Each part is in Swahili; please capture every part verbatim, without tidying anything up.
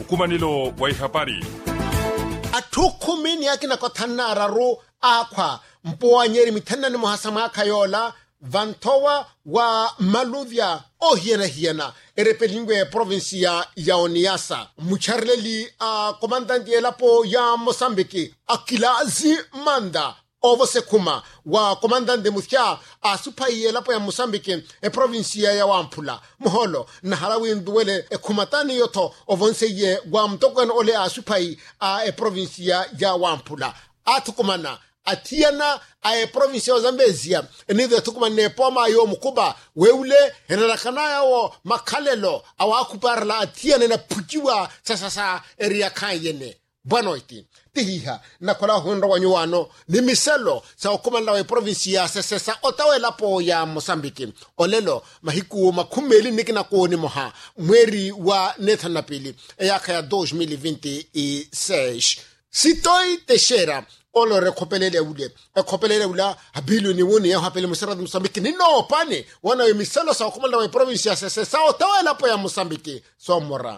nkumanilo wa ihabari. Atukumini yake na kotana raru akwa mpoa nyeri mitena ni muhasama kayola vantowa wa maluvya o hiena hiena erepelingwe provinsia ya Oniasa mucharleli a komandanti elapo ya Mosambiki Akilazi Manda ovo sekuma wa komandante muthia a supai elapo ya Mosambiki e provinsia ya Wampula moholo na harawi nduwele e kumatani yoto ovonseye wa mtokwen ole a supai a e provinsia ya Wampula atukumana atiana a provinsia ya Zambezia enidhe tukumane poma yo mkuba weule enalakana yao makalelo awakuparla atiana na pujiwa sasasa eria kayene bwanoiti tihiha na kola hundo wanyuano ni miselo sa ukumala wa provinsia sasa otawela po ya Mosambiki olelo mahiku makumeli nikina kuoni moha mweri wa nethanapili eyaka ya dois mil e vinte e seis Sitoi Teixeira olo rekopelele ule ekopelele ula habilu ni woni ya hapele musarad Mosambiki nino pane wana miselo sa ukumala wa provinsia sasa otawela po ya Mosambiki somora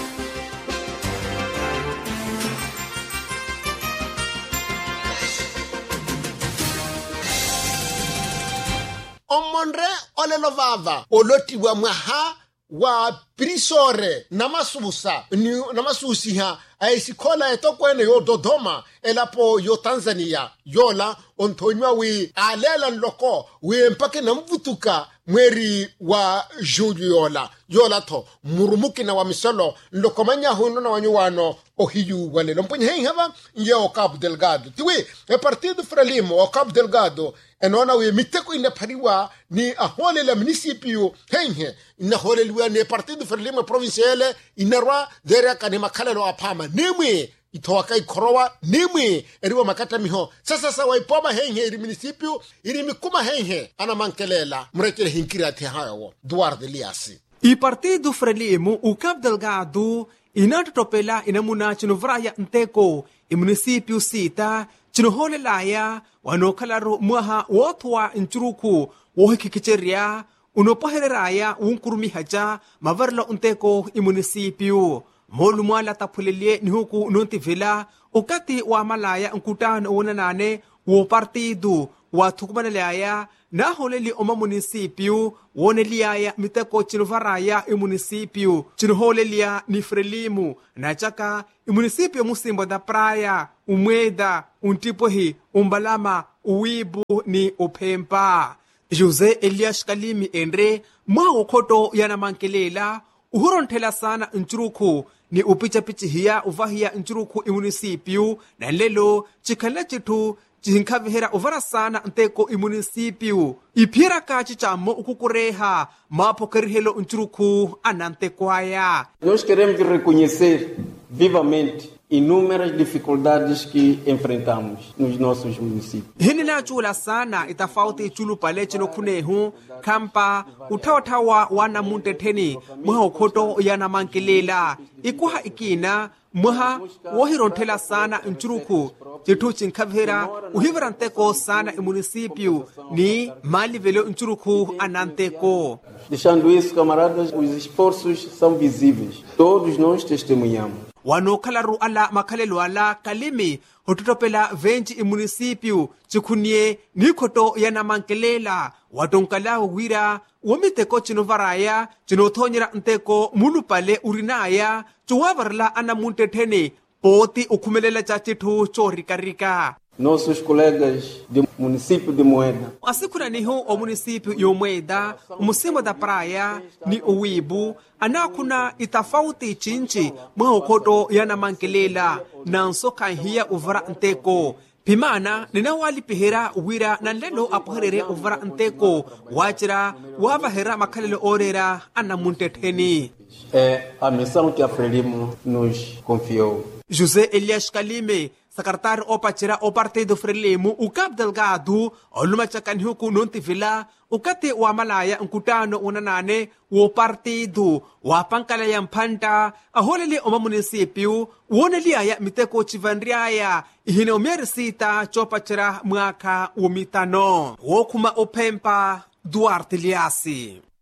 omonre olelo vava oloti wa mwaha wa prisore namasusa ni namasusi ha aisikola etokwene yo Dodoma elapo yo Tanzania yola ontonywa wi alela loko wi mpake na mvutuka mweri wa Juliola yola to murumuki na wa misolo lokomanya huno na wanyuano ohiyu wale lomponye hei hava yo Cabo Delgado tiwe e partido Frelimo o Cabo Delgado enona wi miteko ina pariwa ni ahole la municipio henhe ina hole liwa ni partido Frelimo provinciale inarwa dere kanima kalelo apama nimwe itowaka ikorowa nimwe eriwa makata miho sasa sawa ipoma henhe iri municipio iri mikuma henhe ana mankelela mrekele hinkirati hayo Duarte Liasi I partido Frelimo o Cabo Delgado inatotopela inamuna chinovraya nteko i municipio sita chinohole laya wanokalaru mwaha wotwa nchuruku wohikikicheria unopohereraya unkurumi haja mavarlo nteko i municipio molu mwala tapulelie ni huku nuntivila ukati wa malaya nkutano unanane wo partido wa tukumanelaya na holeli oma municipio woneliaya miteko chinovaraya i municipio chinoholelia ni Frelimo na chaka i municipio musimbo da praia umweda untipohi umbalama uwibu ni upempa Jose Elias Kalimi Endre mwa ukoto yana mankelela uhuronthela sana nchuruku ni upicha pichihia uvahia nchuruku i municipio na lelo chikhala chitu chihinkhavihera uvara sana nteko i municipio iphira kachi chamo ukukureha mapokerihelo nchuruku anantekwaya. Nós queremos reconhecer vivamente inúmeras dificuldades que enfrentamos nos nossos municípios. Hini na chula sana itafauti chulu pale chino kunehu kampa utawatawa wana munteteni muha ukoto yana mankelela ikuha ikina muha wohironthela sana nchuruku chitu chinkhavera uhivaranteko sana i municipio ni mali velo nchuruku ananteko. Deixando isso, camaradas, os esforços são visíveis. Todos nós testemunhamos. Wanokalaru ala makalelo ala Kalimi hotutopela venji i municipio chikunie nikoto yana mankelela watonkala wira womiteko chinovaraya chinothonyera nteko mulupale urinaya chuwavarla ana muntetene poti ukhumelela cha chithu chorikarika. Nossos colegas do município de Moeda. Asikuna niho o municipio yo Moeda, o musimo da praia ni uwibu, anakuna itafauti chinchi mwa ukoto yana mankelela na nsoka hiya uvara nteko. Pimana ninawali pihera uwira na lelo apoherere uvara nteko wachira wavahera makalelo orera ana munteteni. É a missão que a Frelimo nos confiou. José Elias Kalime secretário opachira o partido Frelimo o Cabo Delgado oluma chakanhuku nuntivila ukate wa malaya nkutano unanane wo partido wa pankala ya mpanta aholele oma municipio wonelia ya miteko chivandriaya ihine omerisita chopachira mwaka umitano wokuma opempa Duarte Liasi.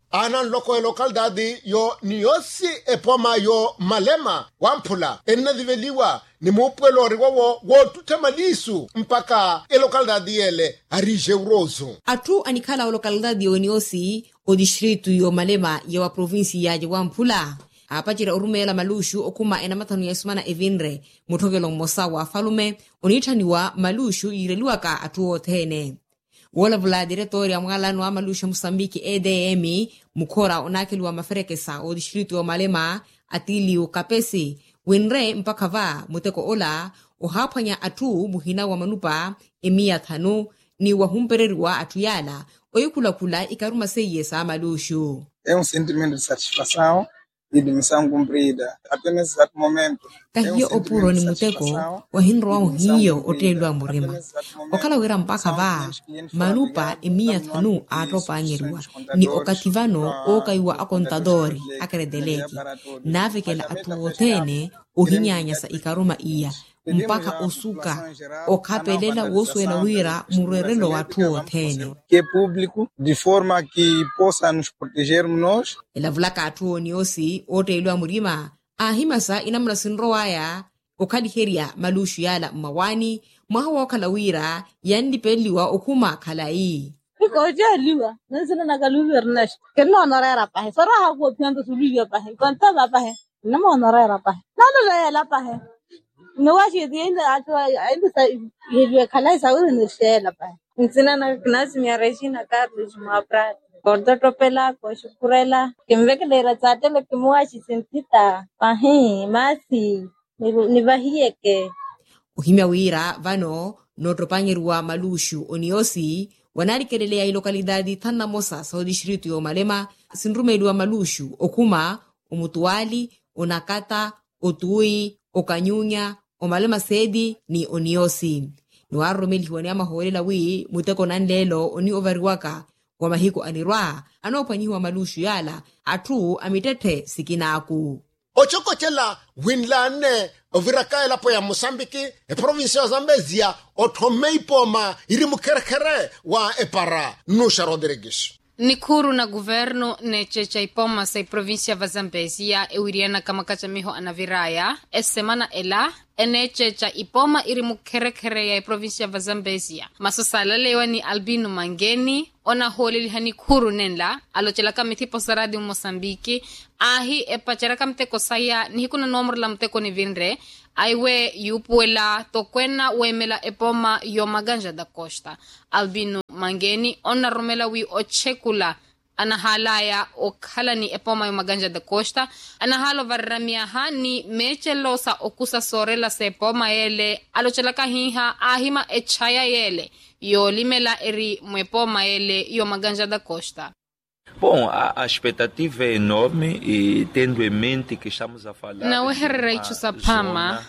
anan loko e localidade yo niosi epoma yo malema wampula enadiveliwa ni mupwelori wowo wotutemalisu mpaka e localidade yele arije urozo atu anikhala o localidade yo niosi o distrito yo malema ya wa provinsia ya wampula apachira urumela malushu okuma ena mathanu ya sumana evinre muthokelo mosa wa falume onithaniwa malushu ireluaka atu othene wola vula diretori ya mgalano wa malushu Mosambiki E D M mukora onakeliwa maferekesa o distrito wa malema atili ukapesi wenre mpaka va muteko ola ohaphanya atu muhina wa manupa emia thanu ni wahumpereriwa atuyala oyikula-kula ikaruma seyesa malushu. É um sentimento de satisfação e de missão cumprida. Apenas nesse momento. Kahio opuro ni muteko wahinro wa hiyo otelwa murima. Okala wera mpaka va manupa emia thanu atopa anyerwa ni okativano okaiwa akontadori akaredeleki navikela atuotene ohinyanyasa ikaruma iya mpaka osuka okapelela woswela wira murerelo watu othene que é público de forma que possa nos protegermos nós. Ela vulaka atu oniosi otelwa murima ahimasa inamla sinrowaya okaliheria malushu yala mawani mwahawa okalawira yandipeliwa okuma kalai Iko jaliwa nasina nagaluwa rnash keno honorera pahe saraha ko pianto suliwa pahe konta ba pahe namo honorera pahe nalo la pahe no washi dienda ato ainda sa yelwe kala sa uru shela pahe nsina na knasi mi Regina Carlos Mapra Corda tropela ko shukurela kimvekelera tsatele kimwashi sentita pahe masi ni vahieke uhimya wira vano notropanyerwa malushu oniosi wanarikelelea i lokalidadi thana mosa sa distrito yo malema sinrumelwa malushu okuma umutuali onakata otui okanyunya omalema sedi ni oniosi nuarumeli wani amaholela wi muteko nanlelo oni overiwaka kwa mahiko anirwa anopanyiwa malushu yala atu amitete sikinaku ochokochela winlane ovirakaela lapo ya Mosambiki e provincia ya Zambezia otomeipoma iri mukerekere wa epara Nusha Rodrigues. Nikuru na governo ne checha ipoma sa provincia va Zambezia e wiriana kama kachamiho anaviraya e semana ela ene checha ipoma iri mukerekere ya provincia va Zambezia masosala lewa ni Albino Mangeni ona holili hanikuru nenla alochela kamitipo saradi Mosambiki ahi e pachera kamteko saya ni kuna nomor la mteko ni vinre aiwe yupuela tokwena wemela epoma yo maganja da costa Albino Mangeni ona romela wi ochekula anahalaya okhala ni epoma yo maganja da costa anahalo varramia hani mechelosa okusa sorela se epoma ele alochela kahiha ahima echaya yele yo limela eri mwepoma ele yo maganja da costa. Bom, a, a expectativa é enorme e tendo em mente que estamos a falar na weherreichu sapama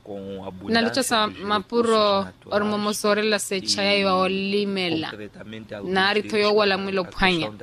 na lucha sa mapuro ormomosore la sechaya yo olimela na aritoyo wala mwilo phanya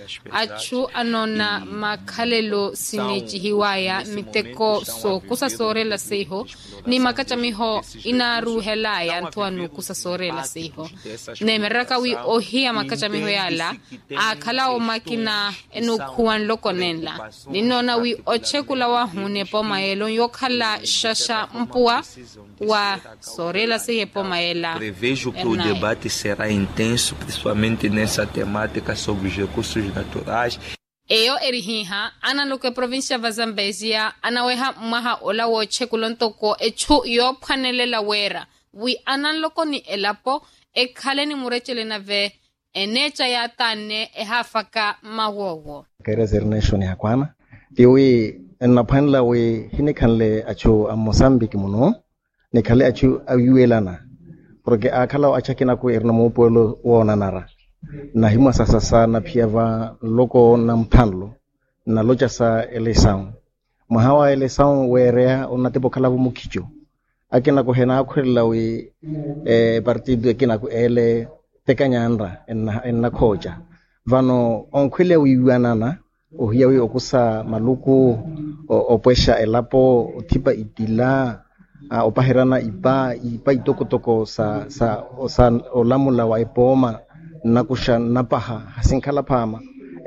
achu anona makhalelo sinechi hiwaya miteko so kusa sore la seho ni makacha miho inaru helaya ntwanu kusa sore la seho ne meraka wi ohia makacha miho yala akhala o makina enu kuan lokonenla ninona wi ochekula wa hune poma yelo yokhala shasha mpua wa sorela se epoma ela. Prevejo que o debate será intenso, principalmente nessa temática sobre os recursos naturais. Eyo erihiha ana loke provincia va Zambezia anaweha maha ola wo chekulontoko echu yo panelela wera wi anan loko ni elapo ekhale ni murechele na ve enecha ya tane ehafaka mawowo kaira zernation ya kwana tiwi na panla we hinekanle achu a Mozambique muno ne khale achu ayuelana porque akhala achakina ku erna mo pueblo wona nara na hima sasa sana pia va loko na mthanlo na locha sa eleção mahawa eleção werea onatipo khala bu mukhicho akina ko hena akhurela we eh partido akina ku ele tekanyandra en en khoja vano onkhwele uyuanana ohiawi okusa maluku opesha elapo utipa itila uh, opahirana ipa ipa itokotoko sa sa sa olamula wa ipoma nakusha napaha hasinkhala phama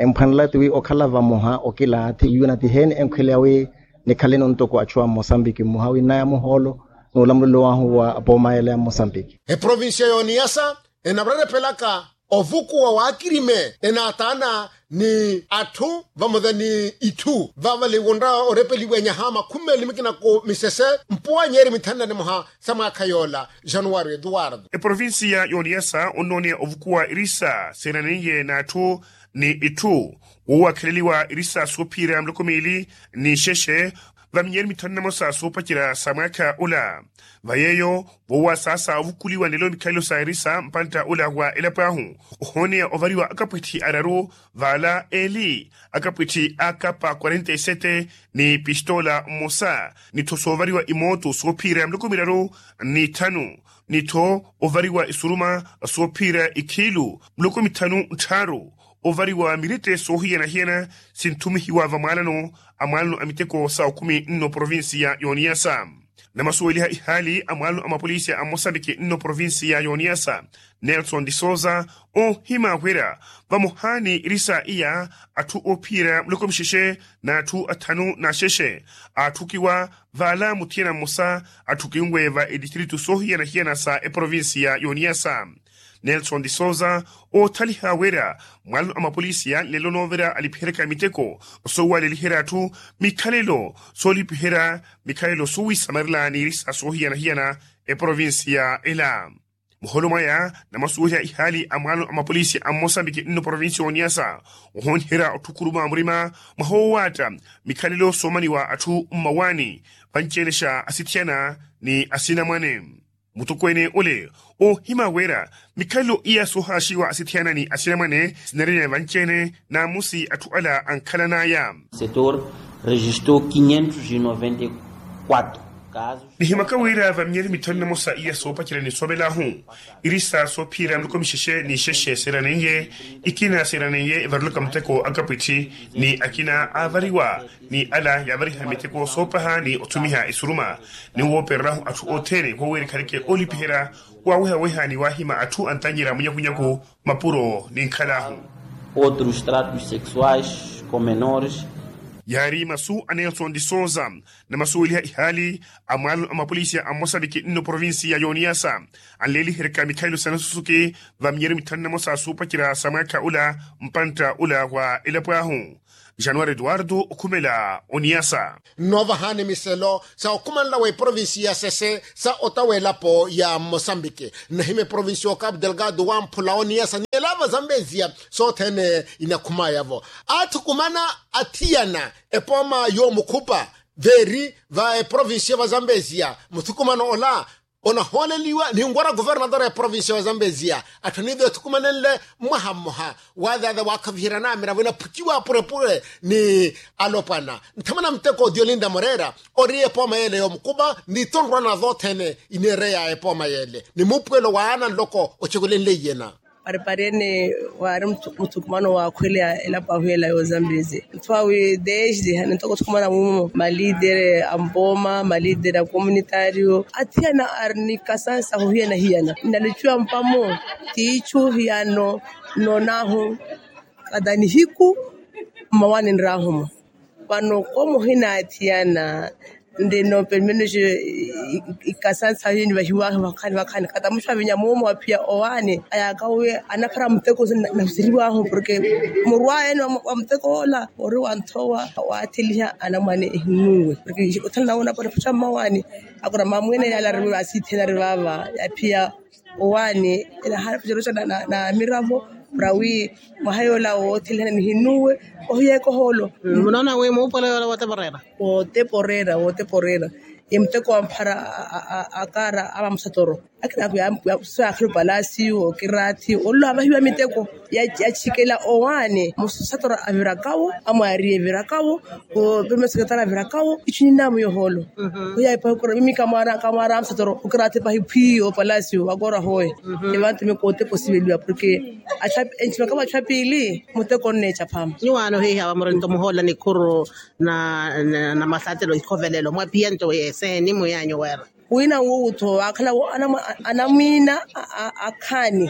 emphanla tiwi okhala va moha okila thi yuna ti hen enkhelewe ne khale nonto ko achwa Mozambique mohawi na ya moholo no lamlo wa huwa apoma ele ya Mozambique e provincia yoniasa enabrere pelaka ovuku wa wakirime enatana ni atu vamodha ni itu vavale wonda orepeli wenya hama kumeli mikina ko misese mpua nyeri mitanda ni moha sama kayola Januari Eduardo e provincia yoniasa onone ovukuwa irisa senaniye na atu ni itu uwa keleliwa irisa sopira mlokomili ni sheshe vaminyeri mitanda mosa sopakira samaka ula vayeyo uwa sasa ovukuliwa nilo mikailo sa irisa mpanta ula wa elapahu hone ovariwa akapwiti araru vala eli akapwiti akapa arobaini na saba ni pistola mosa ni toso ovariwa imoto sopira mlokomiraru ni tanu ni to ovariwa isuruma sopira ikilu mlokomitanu ntaru ovariwa mirete sohiena hiena sintumihiwa vamalano amalano amiteko sa kumi nno provinsia yoniasa na masuweliha ihali amalano amapolisia a Mozambique nno provinsia yoniasa Nelson de Souza o hima wera vamuhani irisa iya atu opira mlokomshishe na atu atanu na sheshe atukiwa vala mutiena mosa atukiungwe va edistritu sohiena hiena sa e provinsia yoniasa Nelson de Souza o taliha wera mwalu amapolisia lelo novera alipihereka miteko sowa lelihera tu mikalelo solipihera mikalelo suwi samarla nirisa sohiana hiana e provincia ela muholomaya na masuya ihali amwalu amapolisia a Mozambique nno provincia oniasa uhonhera otukuruma murima mahowata mikalelo somaniwa atu mawani panchelesha asitiana ni asina mwane mutukwene ole o himawera mikailo iya sohashiwa asitiana ni asinamane sinarine vanchene na musi atuala ankalana ya setor registrou quinhentos e noventa e quatro casos ni himakawera vamnyeri mitonna mosa iya sopa kila ni sobela hu irisa sopira mlukomisheshe ni sheshe seraneye ikina seraneye varluka mteko akapiti ni akina avariwa ni ala yavari hamiteko sopaha ni otumiha isuruma ni woperahu atu otene kwa weri karike olipihera wa weha weha ni wahima atu antanyira munyakunyaku mapuro ni nkalahu outros tratos sexuais com menores yari masu a Nelson de Souza na masu iliha ihali amalu amapolisia a Mozambique nno provinsia yoniasa anleli herka Mikhailo Sanasusuke vamnyeri mitanna mosa supa kira samaka ula mpanta ula wa ilapahu Januari Eduardo okumela oniasa nova hane miselo sa okumala we provincia sese sa otawela po ya Mozambique na hime provincio Cabo Delgado wa mpula oniasa ni lava Zambezia so tene inakumaya vo atukumana atiana epoma yo mukupa veri va e provincia va Zambezia mutukumana ola ona holeliwa ni ngora governador ya province wa Zambezia atanido tukumanele mwahamoha wadha da wakavhirana miravina pukiwa pure pure ni alopana ntamana mteko Diolinda Moreira orie poma yele yo mkuba ni tonrona dhotene inerea e poma yele ni mupwelo waana loko ochegolele yena Pariparene wari mutukumano wa kwelea elapa huela yo Zambezi. Twawe desde hanatoko tukumana mumo malidere amboma malidere komunitario atiana arnika sansa huena hiana nalichua mpamo tichu hiano nonahu kadani hiku mawani nrahumo pano komo hina atiana ndeno permeno je ikasansa hini bahiwa wakani wakani kata mshwa vinyamumo wapia owane ayakawe anakara mteko na msiriwa ho porque murwa eno wa mteko ola ori wantowa watiliha anamane ihnuwe porque utana una pore pucha mawani akora mamwene yala riwa asitena riwa yapia owane ina harafu jerusha na, na miravo brawi mahayola wotilha ni hinuwe ohiye ko holo munana we mo pala wata porera o te porera o te porera imteko ampara akara aba msatoro akina ya so akro palasi o kirati o lo abahiwa miteko ya chikela owane musatoro avirakawo amari avirakawo o beme sekretara avirakawo ichina mu yoholo ya ipa ko mimi kamara kamara msatoro kirati pa hipi o palasi o agora hoye evante me kote possible porque acha enchima kama chapili muteko necha pam ni wano he hawa morinto muhola ni kuro na na masatelo ikovelelo mwa piento ese ni muyanyo wera wina wuto akala anamina akani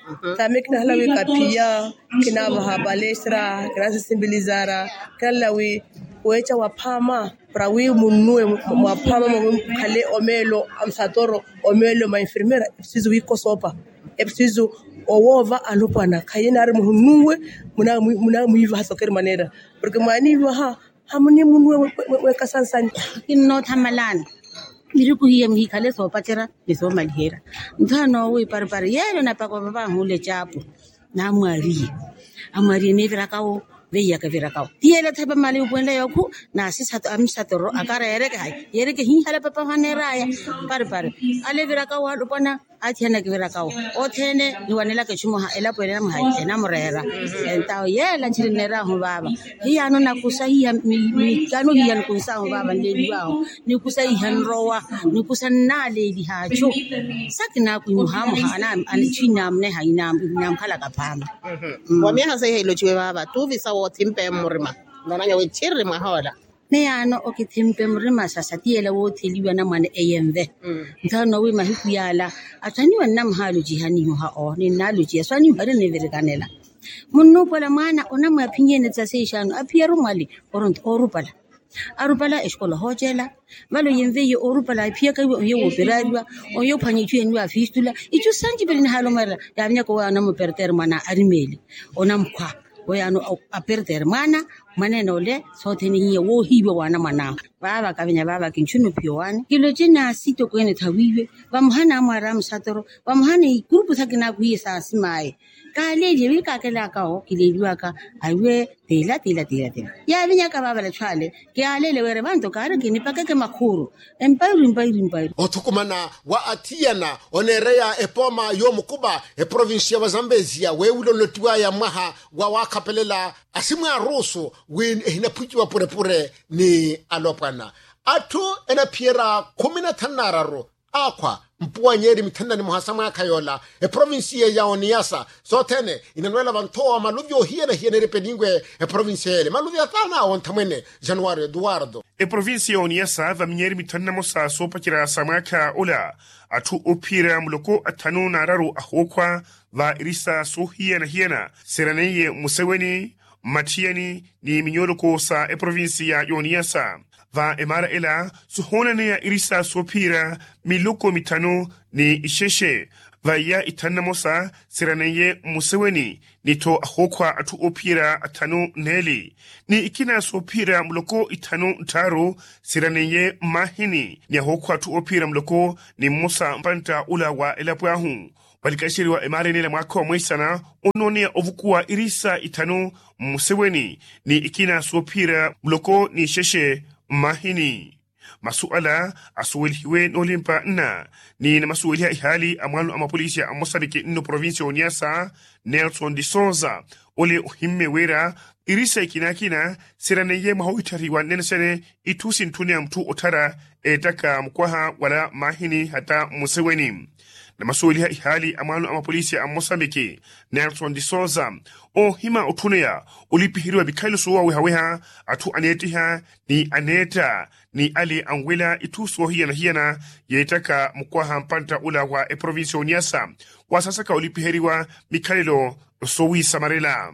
También que la we capilla, que na baha balestra, que na sensibilizara, que la we wecha wapama, para we munue wapama kale omelo amsatoro omelo ma enfermera, preciso we kosopa, é preciso owova alopana, kayena ari munue muna muna muiva soker maneira, porque mani ha hamuni munue we kasansan inno thamalan Miriku hiya mhikale so pachera niso malhera nthano we parpare yelo na pakwa baba hule chapu na mwari amwari ne virakao veya ka virakao tiele thaba mali ubonle yoku na sisato amsatoro akara yereke hai yereke hinhala papa haneraya parpare ale virakao alupana athena ke virakao othene niwanela ke chumo ha ela pwela mhai ena morera entao yela nchirinera ho baba hiya no nakusa hiya mi kanu hiya nkusa ho baba ndeli wao nikusa ihanrowa nikusa nale di hacho sakina ku muhamu hana anchina mne haina nam khala kapama wame ha sai helo chiwe baba tu visa wo timpe murima ndona nyawe chirri mahola ne ano okitimpe murima sasa tiela wo teliwa na mane emv ntano we mahiku yala atani wanam halu jihani ha o ni nalu ji asani bare ne verikanela munno pala mana ona mapinye ne tsase shano apia rumali oront orupala arupala eskola hojela malo yemve yo orupala apia ka yo yo operadwa o yo phanyi tshwe nwa fistula ichu sanji belini halo mara yamnya ko wana mo perter mana arimeli ona mkwa oyano aperter mana maneno le sotheni hiye wo hibe wana mana baba kabenya baba kinchuno piwani kilo jena sito kwene thawiwe bamhana amara msatoro bamhana igrupu thakina kuyisa asimaye kale jewi kakela ka o kileliwa ka aiwe tela tela tela tela ya binya ka baba le tshwale ke alele were bantu ka re kini pakeke makhuru empire empire empire othukumana wa athiana onereya epoma yo mukuba e province ya Zambezia we ulo lotiwa ya maha wa wakapelela asimwe arusu win hina puchi wa pure pure ni alopana atu ena piera kumi na tano akwa mpuwa nyeri mitenda ni muhasama ya kayola e provinsi ya Oniasa sotene inanwela vantoa maluvyo hiena hiena repedingwe e provinsi ya ele maluvyo thana wantamwene Januari Eduardo e provinsi ya Oniasa va mnyeri mitenda mosa sopa kira samaka ola atu opira muloko atanu na raru ahokwa va irisa so hiena hiena seraneye museweni matiani ni minyoloko sa e provinsi ya Oniasa va emara ela suhonane ya irisa sopira miloko mitano ni isheshe va ya itanamosa siraneye museweni ni to ahokwa atu opira atano neli ni ikina sopira mloko itano ntaro siraneye mahini ni ahokwa atu opira mloko ni musa mpanta ula wa elapuahu walikashiri wa emare nila mwako wa mwisana ononia ovukua irisa itano museweni ni ikina sopira mloko ni sheshe mahini masuala asuwelihiwe nolimpa na ni na masuweliha ihali amwalo ama polisi ya Mosambiki no provinsi ya Oniasa Nelson de Souza ole uhimme wera irisa ikina kina siraneye mahawitariwa nenesene itusi ntunia mtu otara etaka mkwaha wala mahini hata museweni na masuweliha ihali amwalo ama polisi ya Mosambiki Nelson de Souza o hima otuneya ulipihiriwa bikailu suwa wehaweha atu anetiha ni aneta ni ali angwela itusuwa hiya na hiya na yetaka mkwaha mpanta ula wa e provinsi Oniasa wa sasaka ulipihiriwa bikailu sowi samarela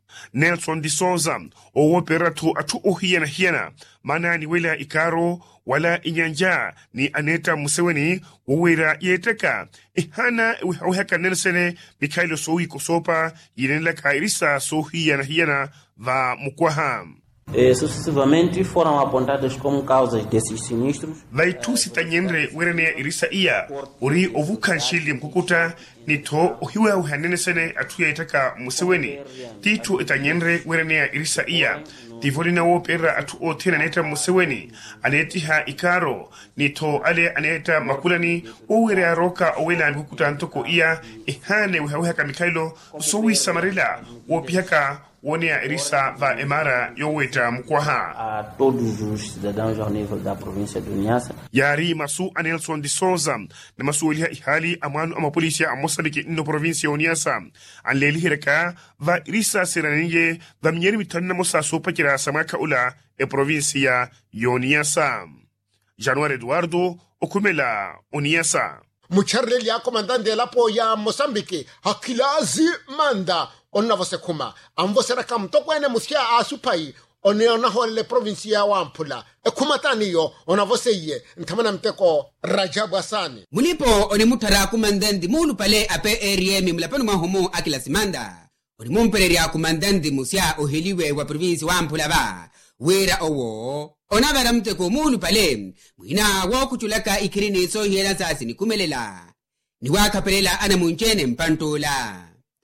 Nelson de Souza o wopera tu atu uhiya na hiya na mana ni wela ikaro wala inyanja ni aneta museweni wawera yetaka ihana wihaweka nensene bikailu sowi kusopa yinenla kairisa sohiya na hiya na va mkwaha E, sucessivamente foram apontadas como causas desses sinistros. Vai tu sitanyenre werene irisa iya uri ovukan shili mkukuta nito uhiwa uhanene sene atuya itaka museweni titu itanyenre werene irisa iya tivolina wo pera atu o tena neta museweni anetiha ikaro nito ale aneta makulani uwere aroka owela mkukuta antoko iya ihane uhaweha kamikailo usowi samarila wopihaka wonea irisa va emara yoweta mkwaha a todos os cidadãos ao nível da província de Oniasa. Yari masu Nelson de Souza na masu waliha ihali amanu ama polisia a Mosambiki no província Oniasa anleli hiraka va irisa siranenge va mnyeri mitana mosa sopa kira samaka ula e província Oniasa. Januari Eduardo Okumela Oniasa. mucharreli ya komandante lapo ya Mozambique hakilazi manda onna vose kuma amvosera kam tokwene musia asupai oneona hole province ya Wampula ekumataniyo ona voseye ntamana mteko Rajabu Hasani mulipo oni mutara kumandandi mulu pale ape eriemi mulapano mahomo akila simanda oni mumpere ya kumandandi musia oheliwe wa province Wampula ba wera owo ona vera mteko mulu pale mwina wo kuchulaka ikirini so hiela sasi ni kumelela ni wakapelela ana munchene mpantola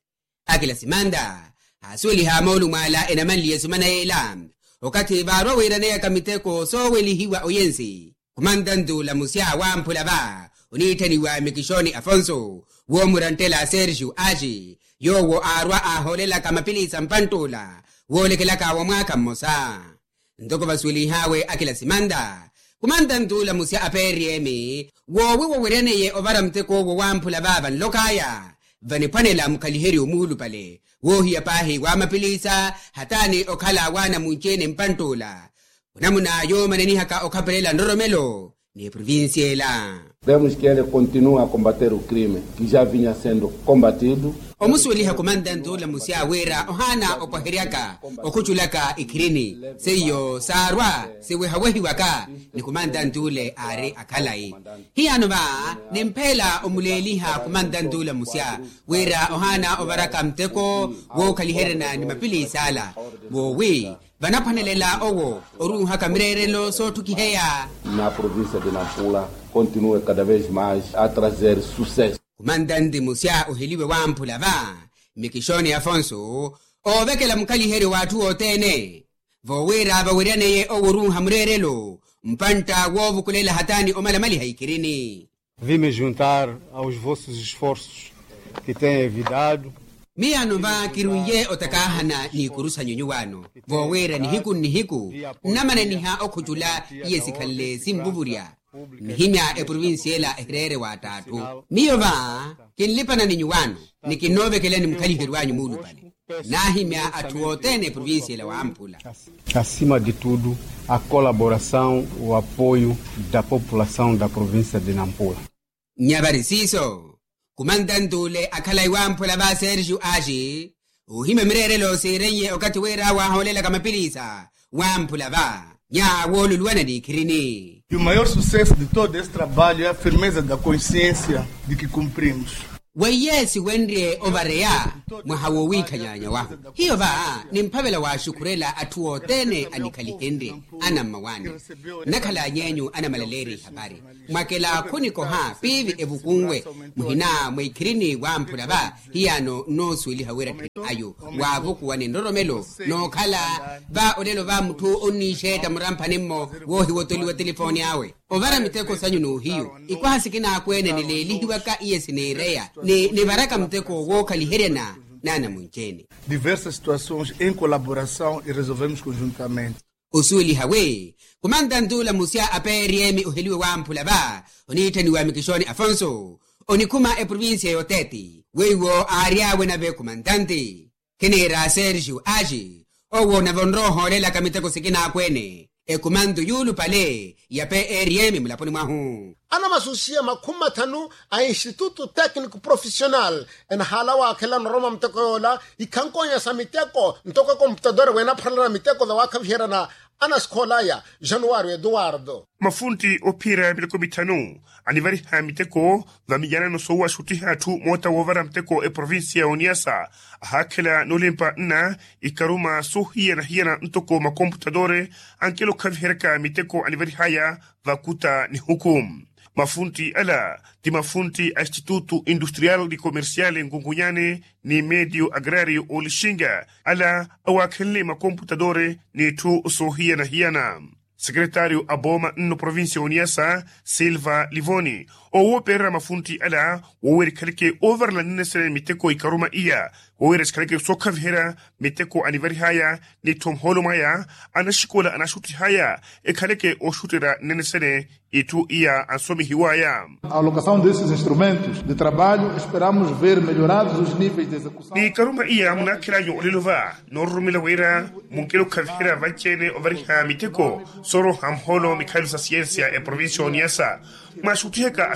akila simanda asuli ha maulu mala enamali yesumana ela wakati barwa wirane ya kamiteko so weli hiwa oyensi kumandandu la musia Wampula ba unitani wa mikishoni Afonso wo murantela Sergio Aji yowo arwa aholela kamapilisa mpantola wolekelaka wa mwaka mosa ndoko basuli hawe akila simanda kumandandu la musia aperiemi wo wo wirane ye obara mteko wo Wampula baba nlokaya vani panela mkaliheri umulu pale wohi apahi wa mapilisa hatani okhala wana munchene mpantola unamuna yo maneni haka okapelela ndoromelo ni provinciela. Vemos que ele continua a combater o crime que já vinha sendo combatido. Omusuli hakomandando la musia wera ohana opaheriaka okuchulaka ikirini seyo sarwa sewe hawehi waka ni komandando le are akalai hiano ba nempela omuleliha komandando la musia wera ohana obaraka mteko wo kaliherena ni mapili sala wo we vanapanelela owo oruha kamirerelo so tukiheya na província de Nampula continua cada vez mais a trazer sucesso. Komandante musia oheliwe Wampula ba mikishoni Afonso ovekela mkaliheri watu otene vowera bawirane ye oruha mrerelo mpanta wovu kulela hatani omalamali haikirini. Vim juntar aos vossos esforços que têm evitado Miano ba kiruye otakahana ni kurusa nyunyuwano vowera ni hiku ni hiku namane ni ha okujula yesikale simbuburia Nihimya e provinciela ehrere watatu miyo ba kinlipana ni nyuwano ni kinove kele ni mkaliheri wanyu mulu pale nahimya atuotene provinciela Wampula. Acima de tudo a colaboração o apoio da população da província de Nampula. Nyabarisiso kumandandule akalai Wampula ba Sergio Aji uhime mrerelo sirenye okati wera wa holela kamapilisa Wampula ba nya wolu luana di kirini. E o maior sucesso de todo esse trabalho é a firmeza da consciência de que cumprimos. Wayesi wendrie overea mwahawo wika nyanya waho hiyo ba nimpabela wa shukurela atuotene anikalihende ana mawani nakala nyenyu ana malaleri habari mwakela kuniko ha pivi evukungwe muhina mwikirini Wampula ba hiyano no swili hawera ayo wavuku wane ndoromelo no kala ba odelo ba mtu onisheta murampa nimo wohi wotoli wa telefoni yawe ovara miteko sanyu no hiyo ikwa hasikina akwene nileli waka iyesi nerea ni ni baraka mteko wo kaliherena nana munchene diversas situações em colaboração e resolvemos conjuntamente. Usuli hawe komandando la musia aperiemi oheliwe Wampula ba onitani wa mikishoni Afonso onikuma e provincia yoteti weiwo ariawe na be komandante kenera Sergio Aji owo na vonroho lela kamiteko sikina akwene e komando yulu pale ya pe eriemi mulaponi mwahu ana masusia makuma tanu a Instituto Técnico Profissional en halawa kela noroma mtekola ikankonya samiteko ntoka computador wena phala miteko da wakavhera na ana skolaya Januário Eduardo mafunti opira bileko bitanu anivari ha miteko va mijana no sowa shuti hatu mota wovara mteko e provincia Oniasa hakela nolimpa na ikaruma sohia na hiena ntoko ma computadore ankelo kavherka miteko anivari haya vakuta ni hukum mafunti ala di mafunti Instituto Industrial di Comerciale Ngungunyane ni Medio Agrario Olishinga ala awakele ma computadore ni tu sohia na hiana. Secretário Aboma no província Oniasa Silva Livoni o opera mafunti ala o wer kalke over la nesere miteko ikaruma iya o wer kalke sokavhera miteko anivari haya ni tom holomaya anashikola anashuti haya e kalke o shutera nesere itu iya ansomi hiwaya. A alocação desses instrumentos de trabalho esperamos ver melhorados os níveis de execução. Ni karuma iya munakila yo lilova norumila wera munkelo kavhera vachene over ha miteko soro hamholo Mikael sa ciencia e província Oniasa masuteka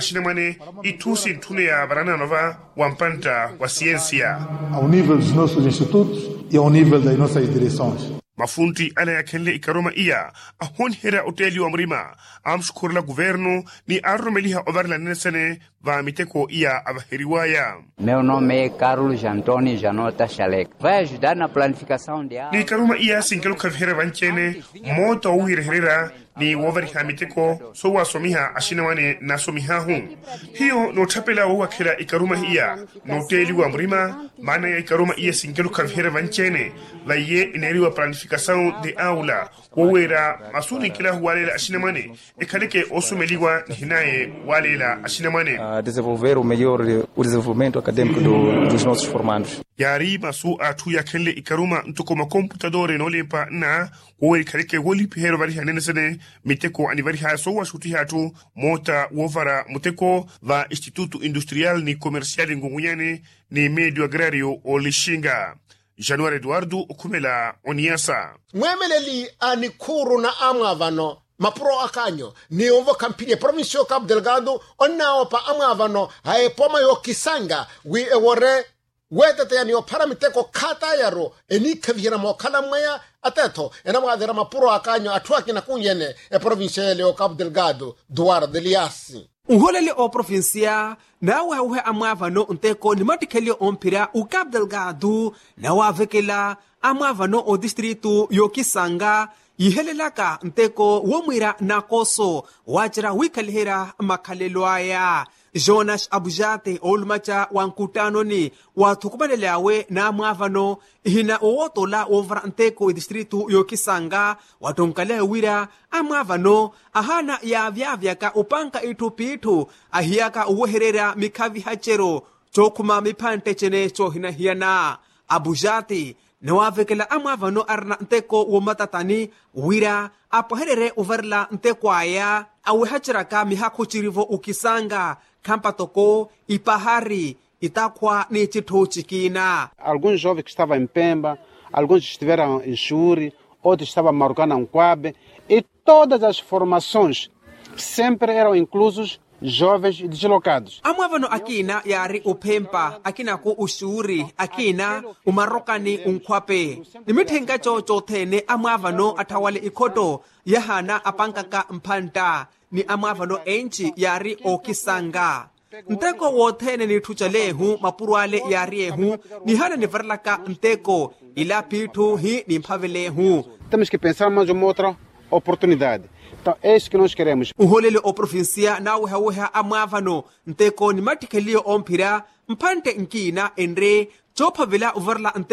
ashinamane itusi ntune ya barana nova wampanta wa ciência ao nível dos nossos institutos e ao nível das nossas direções. mafunti ala ya kenle ikaroma iya ahon hera hoteli wa mrima amshukurla governo ni arromeliha overla nesene va miteko iya abaheriwaya. Meu nome é Carlos Antônio Janota Chalek. Vai ajudar na planificação de água. Ni karoma iya sinkelo kavhera vanchene moto uhir herera ni woveri hamiteko so wasomiha ashinawane na somiha hun. Hiyo no tapela wa kila ikaruma iya no hoteli wa mrima maana ya ikaruma iya sinkelo kavhera vanchene la ye ineriwa planificação de aula wowera masuni kila walela ashinamane ekaleke osumeliwa hinaye walela ashinamane a desenvolver o melhor o desenvolvimento acadêmico do, dos nossos formandos. Yari masu atu ya kelle ikaruma ntukoma computadore no lempa na woweri kaleke woli pihero vari hanenesene miteko anivari ha so washuti hatu mota wovara muteko va Instituto Industrial ni Comercial ngunguyane ni Medio Agrario Olishinga. Januari Eduardo Okumela Oniasa. Mwemeleli anikuru na amavano mapro akanyo ni ovo kampinye provinsio Cabo Delgado onao pa amavano hae poma yo kisanga wi ewore wedete yani o paramiteko kata yaro eni kavira mo kala mwaya ateto ena mwadera mapro akanyo atuaki na kunyene e provinsio leo Cabo Delgado Duara de Liasi. Unholele o provincia na uhe amavano unteko ni matikeli ompira u Cabo Delgado na wavekela amavano o distrito yo Kisanga yihelelaka nteko womwira na koso wajira wikalihera makalelwaya. Jonas Abujate olmacha wankutano ni watukubaleleawe na amavano hina owotola ovra nteko distrito yo Kisanga watonkale wira amavano ahana ya vyavyaka upanka itupitu ahiaka uweherera mikavi hachero chokuma mipante chene chohina hiana. Abujate na wavekela amavano arna nteko womatatani wira apoherere uverla nteko aya awe hachiraka mihakuchirivo ukisanga Kampatoko, Ipahari, Itakwa, Nechito, Chiquina. Alguns jovens que estavam em Pemba, alguns estiveram em Xuri, outros estavam em Marocana, em Quabe, e todas as formações sempre eram inclusos jovens deslocados. Amavano akina yari upempa, akina ko ushuri, akina umarokani unkwape. Nimithenga chocho tene amavano atawale ikoto, yahana apankaka mpanta. Ni amavano enchi yari o Kisanga. Nteko wothene ni thuchalehu mapurwale yari ehu ni hana ni verlaka nteko ila pitu hi ni mphavelehu. Temos que pensar mais uma outra oportunidade. Então é isso que nós queremos. Uholele o provincia na uha uha amavano nteko ni matikeli ompira mpante nkina enre chophavela uverla